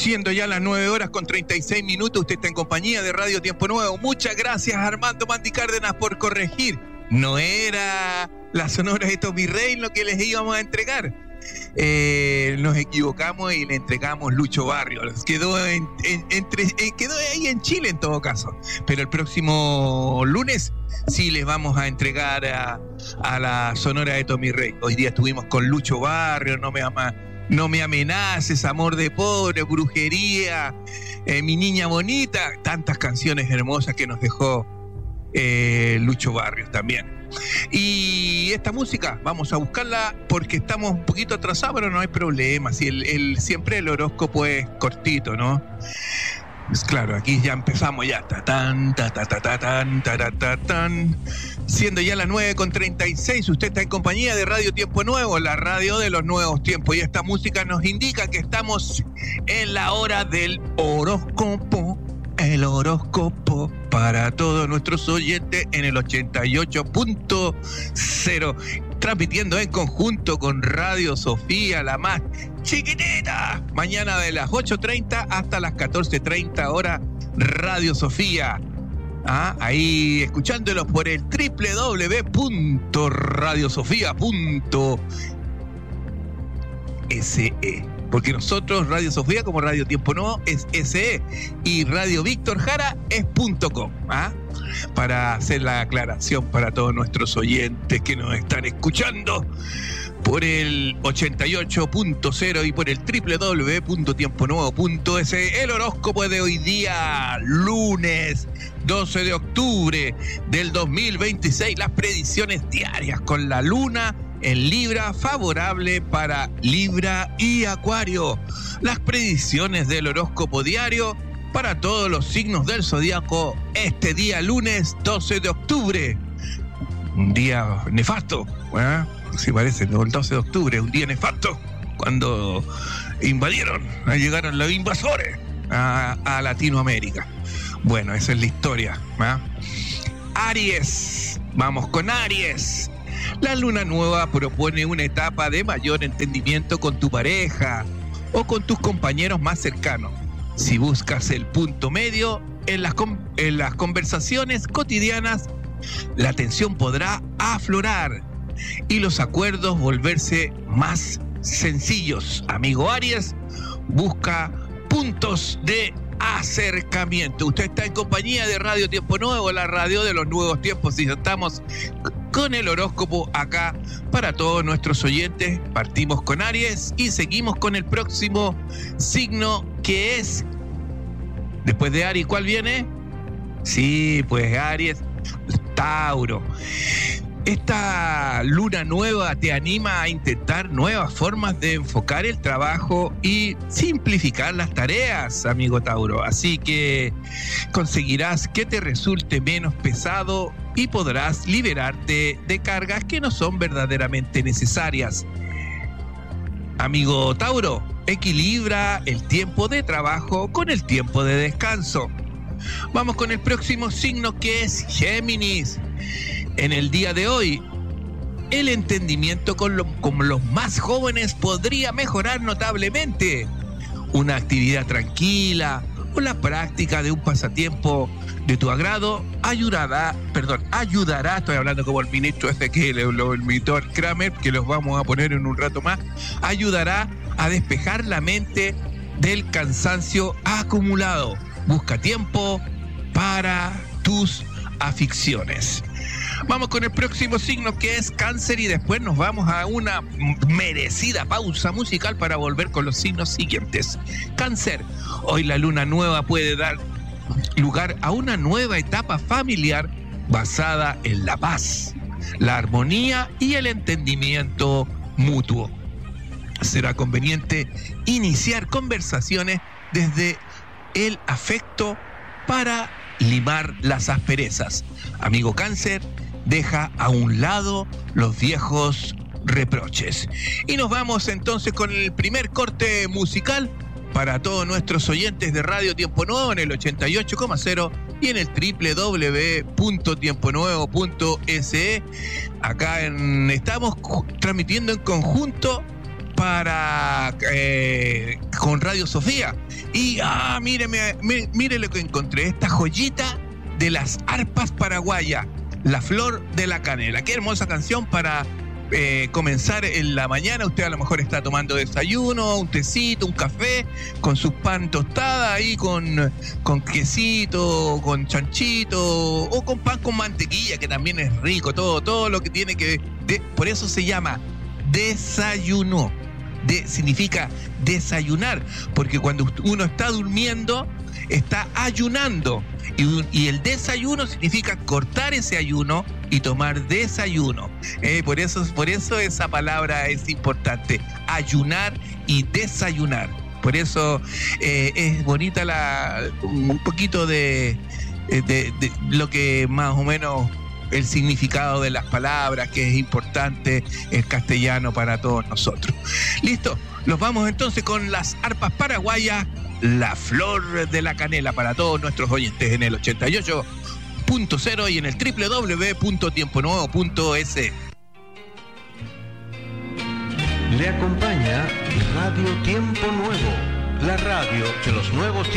Siendo ya las 9:36, usted está en compañía de Radio Tiempo Nuevo. Muchas gracias, Armando Mandi Cárdenas, por corregir. No era la Sonora de Tommy Rey lo que les íbamos a entregar. Nos equivocamos y le entregamos Lucho Barrios. Quedó quedó ahí en Chile en todo caso. Pero el próximo lunes sí les vamos a entregar a la Sonora de Tommy Rey. Hoy día estuvimos con Lucho Barrios, No me amenaces, Amor de pobre, Brujería, Mi niña bonita, tantas canciones hermosas que nos dejó Lucho Barrios también. Y esta música vamos a buscarla porque estamos un poquito atrasados, pero no hay problema. Si siempre el horóscopo es cortito, ¿no? Pues claro, aquí ya empezamos ya. Siendo ya las 9:36, usted está en compañía de Radio Tiempo Nuevo, la radio de los nuevos tiempos. Y esta música nos indica que estamos en la hora del horóscopo. El horóscopo para todos nuestros oyentes en el 88.0. Transmitiendo en conjunto con Radio Sofía, la más chiquitita. Mañana de las 8:30 hasta las 14:30 hora Radio Sofía. Ahí escuchándolo por el www.radiosofía.se. Porque nosotros, Radio Sofía, como Radio Tiempo Nuevo, es SE. Y Radio Víctor Jara es .com. Para hacer la aclaración para todos nuestros oyentes que nos están escuchando por el 88.0 y por el www.tiemponuevo.es. El horóscopo de hoy día, lunes 12 de octubre del 2026. Las predicciones diarias con la luna en Libra, favorable para Libra y Acuario. Las predicciones del horóscopo diario para todos los signos del zodiaco este día lunes 12 de octubre. Un día nefasto, si parece, ¿no? El 12 de octubre, un día nefasto, cuando llegaron los invasores a Latinoamérica. Bueno, esa es la historia. Aries, vamos con Aries. La luna nueva propone una etapa de mayor entendimiento con tu pareja o con tus compañeros más cercanos. Si buscas el punto medio en las conversaciones cotidianas, la tensión podrá aflorar y los acuerdos volverse más sencillos. Amigo Aries, busca puntos de acercamiento. Usted está en compañía de Radio Tiempo Nuevo, la radio de los nuevos tiempos, y estamos con el horóscopo acá para todos nuestros oyentes. Partimos con Aries y seguimos con el próximo signo, que es, después de Aries, ¿cuál viene? Sí, pues Aries, Tauro. Esta luna nueva te anima a intentar nuevas formas de enfocar el trabajo y simplificar las tareas, amigo Tauro. Así que conseguirás que te resulte menos pesado y podrás liberarte de cargas que no son verdaderamente necesarias. Amigo Tauro, equilibra el tiempo de trabajo con el tiempo de descanso. Vamos con el próximo signo, que es Géminis. En el día de hoy, el entendimiento con los más jóvenes podría mejorar notablemente. Una actividad tranquila o la práctica de un pasatiempo de tu agrado ayudará, estoy hablando como el ministro el ministro Kramer, que los vamos a poner en un rato más, ayudará a despejar la mente del cansancio acumulado. Busca tiempo para tus aficiones. Vamos con el próximo signo, que es Cáncer, y después nos vamos a una merecida pausa musical para volver con los signos siguientes. Cáncer, hoy la luna nueva puede dar lugar a una nueva etapa familiar basada en la paz, la armonía y el entendimiento mutuo. Será conveniente iniciar conversaciones desde el afecto para limar las asperezas. Amigo Cáncer, deja a un lado los viejos reproches. Y nos vamos entonces con el primer corte musical para todos nuestros oyentes de Radio Tiempo Nuevo en el 88.0 y en el www.tiemponuevo.se. Acá estamos transmitiendo en conjunto con Radio Sofía. Y mire lo que encontré, esta joyita de las arpas paraguayas, La Flor de la Canela. Qué hermosa canción para comenzar en la mañana. Usted a lo mejor está tomando desayuno, un tecito, un café, con su pan tostada ahí con quesito, con chanchito, o con pan con mantequilla, que también es rico, todo lo que tiene que... por eso se llama desayuno. Significa desayunar, porque cuando uno está durmiendo, está ayunando. Y el desayuno significa cortar ese ayuno y tomar desayuno. Por eso esa palabra es importante, ayunar y desayunar. Por eso es bonita un poquito de lo que más o menos el significado de las palabras, que es importante el castellano para todos nosotros. Listo, los vamos entonces con las arpas paraguayas, La Flor de la Canela, para todos nuestros oyentes en el 88.0 y en el www.tiemponuevo.es. Le acompaña Radio Tiempo Nuevo, la radio de los nuevos tiempos.